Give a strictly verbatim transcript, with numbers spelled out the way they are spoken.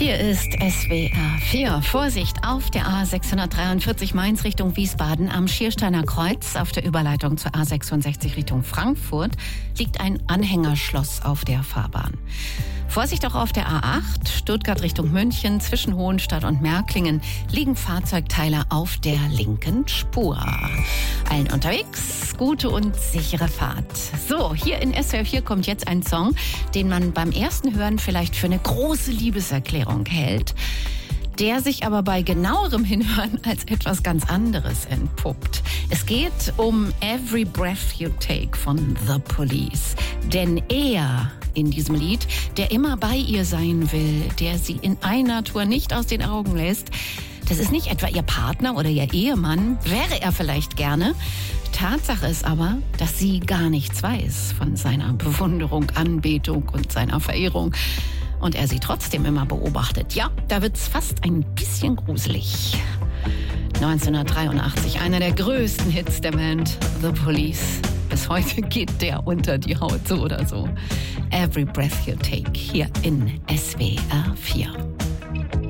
Hier ist S W R vier. Vorsicht, auf der A sechshundertdreiundvierzig Mainz Richtung Wiesbaden am Schiersteiner Kreuz auf der Überleitung zur A sechsundsechzig Richtung Frankfurt liegt ein Anhängerschloss auf der Fahrbahn. Vorsicht auch auf der A acht, Stuttgart Richtung München, zwischen Hohenstadt und Märklingen liegen Fahrzeugteile auf der linken Spur. Allen unterwegs, gute und sichere Fahrt. So, hier in S W R vier kommt jetzt ein Song, den man beim ersten Hören vielleicht für eine große Liebeserklärung hält, der sich aber bei genauerem Hinhören als etwas ganz anderes entpuppt. Es geht um Every Breath You Take von The Police. Denn er in diesem Lied, der immer bei ihr sein will, der sie in einer Tour nicht aus den Augen lässt, das ist nicht etwa ihr Partner oder ihr Ehemann, wäre er vielleicht gerne. Tatsache ist aber, dass sie gar nichts weiß von seiner Bewunderung, Anbetung und seiner Verehrung. Und er sie trotzdem immer beobachtet. Ja, da wird's fast ein bisschen gruselig. neunzehnhundertdreiundachtzig, einer der größten Hits der Band, The Police. Bis heute geht der unter die Haut, so oder so. Every Breath You Take, hier in S W R vier.